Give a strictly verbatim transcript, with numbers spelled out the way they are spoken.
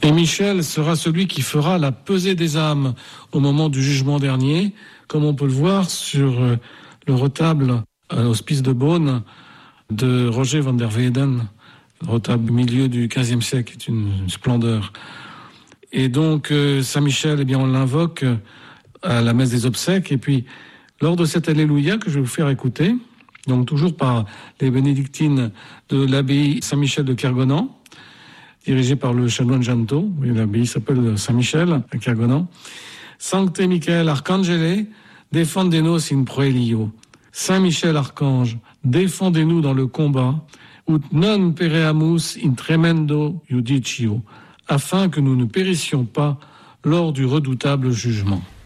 Et Michel sera celui qui fera la pesée des âmes au moment du jugement dernier, comme on peut le voir sur le retable à l'hospice de Beaune de Roger van der Weyden, le retable au milieu du quinzième siècle, qui est une splendeur. Et donc, Saint-Michel, eh bien, on l'invoque à la messe des obsèques, et puis, lors de cet Alléluia que je vais vous faire écouter, donc toujours par les bénédictines de l'abbaye Saint-Michel de Kergonan, dirigée par le chanoine Janto. Oui, l'abbaye s'appelle Saint-Michel à Kergonan. Sancte Michael Arcangele, defendenos in proelio. Saint-Michel Archange, défendez-nous dans le combat, ut non pereamus in tremendo judicio, afin que nous ne périssions pas lors du redoutable jugement.